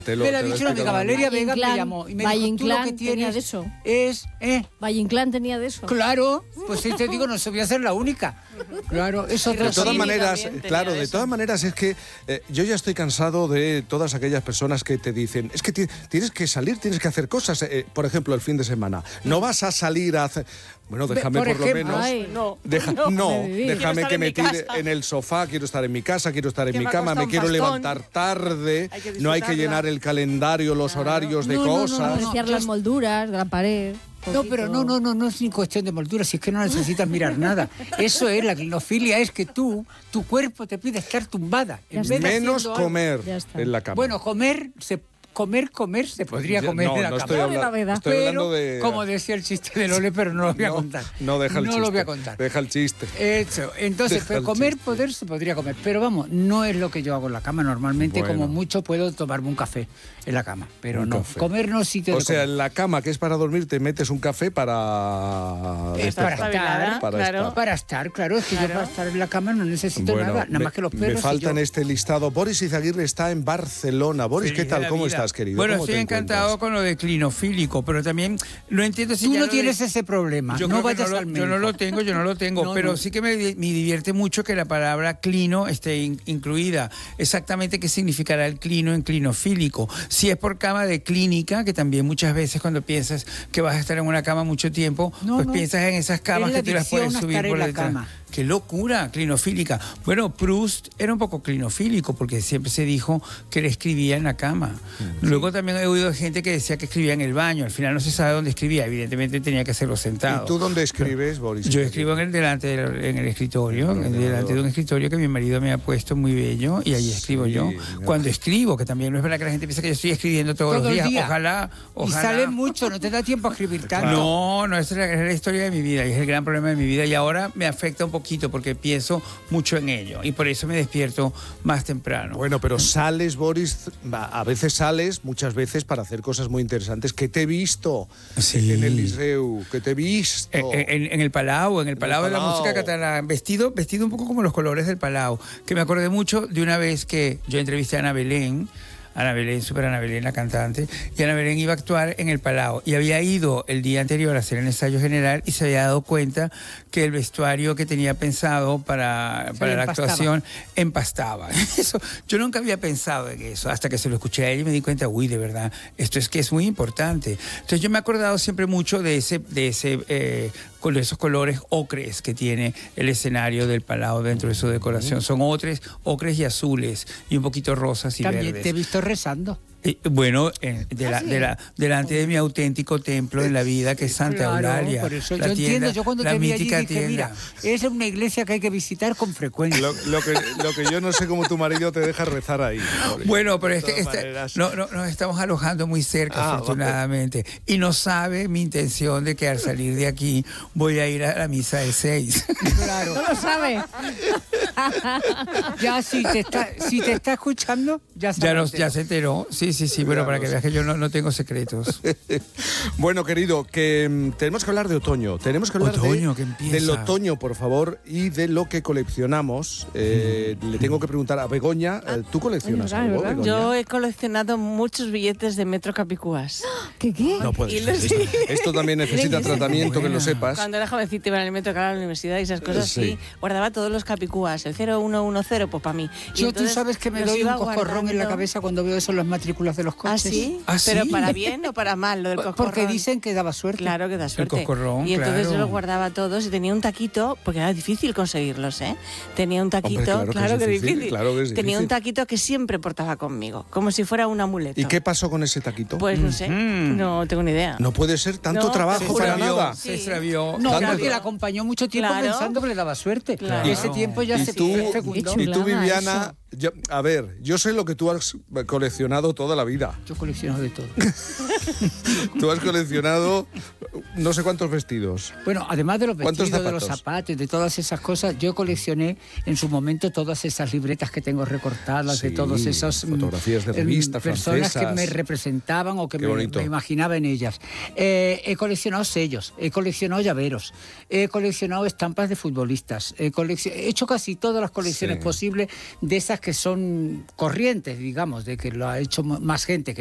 Me lo ha dicho una amiga, Valeria Vega, me llamó y me dijo, tú lo que tienes de eso. es... Valle Inclán tenía de eso. Claro, pues te digo, no se voy a ser la única. Claro, eso de todas maneras, claro, de todas maneras es que yo ya estoy cansado de todas aquellas personas que te dicen, es que tienes que salir, tienes que hacer cosas, por ejemplo, el fin de semana. No vas a salir a hacer... Bueno, déjame por lo menos... Déjame que me tire en el sofá, quiero estar en mi casa, quiero estar en mi cama, me quiero levantar tarde, no hay que llenar el calendario, los horarios de cosas. Apreciar las molduras de la pared. No, pero no es ni cuestión de moldura, si es que no necesitas mirar nada. Eso es, la clinofilia es que tu cuerpo te pide estar tumbada. Menos comer en la cama. Bueno, comer se podría comer en la cama. Estoy hablando de... Como decía el chiste de Lole, pero no lo voy a contar. No deja el chiste. No lo voy a contar. Deja el chiste. Eso. Entonces, comer se podría comer. Pero vamos, no es lo que yo hago en la cama. Normalmente, como mucho, puedo tomarme un café en la cama. Pero no. Comer no es sitio de comer. En la cama, que es para dormir, te metes un café para estar. Claro. Es que yo para estar en la cama no necesito nada más que los perros. Me falta en este listado. Boris Izaguirre está en Barcelona. Boris, ¿qué tal? ¿Cómo estás, querido? Bueno, estoy encantado con lo de clinofílico, pero también no entiendo si tú no tienes ese problema. No vayas al médico. Yo no lo tengo, pero sí que me divierte mucho que la palabra clino esté incluida. Exactamente qué significará el clino en clinofílico. Si es por cama de clínica, que también muchas veces cuando piensas que vas a estar en una cama mucho tiempo, piensas en esas camas que tú las puedes subir por detrás. ¡Qué locura! Clinofílica. Bueno, Proust era un poco clinofílico porque siempre se dijo que él escribía en la cama. Luego también he oído gente que decía que escribía en el baño. Al final no se sabe dónde escribía. Evidentemente tenía que hacerlo sentado. ¿Y tú dónde escribes, Boris? Yo escribo en el escritorio, delante de un escritorio que mi marido me ha puesto muy bello y ahí escribo yo. Cuando escribo, que también no es verdad que la gente piensa que yo estoy escribiendo todos los días. Ojalá. Y sale mucho, no te da tiempo a escribir tanto. No, esa es la historia de mi vida y es el gran problema de mi vida y ahora me afecta un poquito porque pienso mucho en ello y por eso me despierto más temprano. Bueno, pero sales, Boris, a veces sales, muchas veces para hacer cosas muy interesantes. Que te he visto en el Liceu, que te he visto. En el Palau de la música catalana, vestido un poco como los colores del Palau, que me acordé mucho de una vez que yo entrevisté a Ana Belén, Super Ana Belén, la cantante, y Ana Belén iba a actuar en el Palau y había ido el día anterior a hacer el ensayo general y se había dado cuenta que el vestuario que tenía pensado para la actuación empastaba. Eso, yo nunca había pensado en eso hasta que se lo escuché a ella y me di cuenta, de verdad, esto es que es muy importante. Entonces yo me he acordado siempre mucho de con esos colores ocres que tiene el escenario del Palau dentro de su decoración. Son ocres y azules y un poquito rosas y verdes. También te he visto rezando. Bueno, delante de mi auténtico templo en la vida, que es Santa Eulalia. Por eso yo entiendo, yo cuando te vi allí dije, mira, es una iglesia que hay que visitar con frecuencia. Lo que yo no sé cómo tu marido te deja rezar ahí. Bueno, pero nos estamos alojando muy cerca, afortunadamente. Vale. Y no sabe mi intención de que al salir de aquí voy a ir a la misa de 6. Claro. No lo sabe. Ya si te está escuchando, ya se enteró. Sí, bueno, para que veas que yo no tengo secretos. Bueno, querido, que tenemos que hablar de otoño. Tenemos que hablar del otoño, por favor, y de lo que coleccionamos. Le tengo que preguntar a Begoña, ¿tú coleccionas algo, Begoña? Yo he coleccionado muchos billetes de Metro Capicúas. ¿Qué? No puede ser. Esto también necesita tratamiento, que lo sepas. Cuando era jovencita iba en el metro, a la universidad y esas cosas, sí. Guardaba todos los Capicúas, el 0110, pues para mí. Tú sabes que me doy un coscorrón en la cabeza cuando veo eso en las matrículas de los coches. ¿Ah, sí? ¿Pero para bien o para mal lo del coscorrón? Porque dicen que daba suerte. Claro que da suerte. El coscorrón, y entonces yo los guardaba todos y tenía un taquito, porque era difícil conseguirlos, ¿eh? Tenía un taquito, Hombre, claro que es difícil. Tenía un taquito que siempre portaba conmigo, como si fuera un amuleto. ¿Y qué pasó con ese taquito? Pues no sé, no tengo ni idea. No puede ser tanto trabajo para nada. Se extravió. No, porque la acompañó mucho tiempo pensando que le daba suerte. Claro. Y ese tiempo ya se fecundó. Y tú, Viviana, yo sé lo que tú has coleccionado toda la vida. Yo colecciono de todo. Tú has coleccionado no sé cuántos vestidos. Bueno, además de los vestidos, de los zapatos, de todas esas cosas, yo coleccioné en su momento todas esas libretas que tengo recortadas, de todas esas fotografías de revistas personas francesas que me representaban o que me imaginaba en ellas. He coleccionado sellos, he coleccionado llaveros, he coleccionado estampas de futbolistas, he hecho casi todas las colecciones posibles de esas que son corrientes, digamos, de que lo ha hecho más gente.